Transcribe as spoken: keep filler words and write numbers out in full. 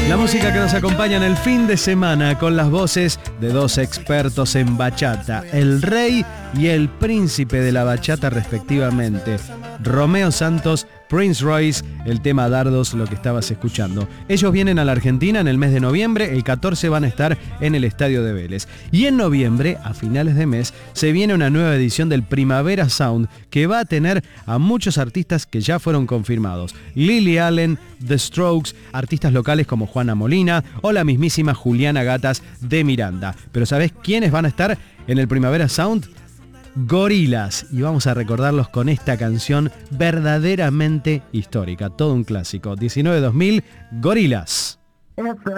La música que nos acompaña en el fin de semana con las voces de dos expertos en bachata, el rey y el príncipe de la bachata respectivamente, Romeo Santos, Prince Royce, el tema Dardos, lo que estabas escuchando. Ellos vienen a la Argentina en el mes de noviembre, el catorce van a estar en el Estadio de Vélez. Y en noviembre, a finales de mes, se viene una nueva edición del Primavera Sound que va a tener a muchos artistas que ya fueron confirmados. Lily Allen, The Strokes, artistas locales como Juana Molina o la mismísima Juliana Gatas de Miranda. Pero ¿sabés quiénes van a estar en el Primavera Sound? Gorillaz, y vamos a recordarlos con esta canción verdaderamente histórica, todo un clásico. diecinueve dos mil, Gorillaz.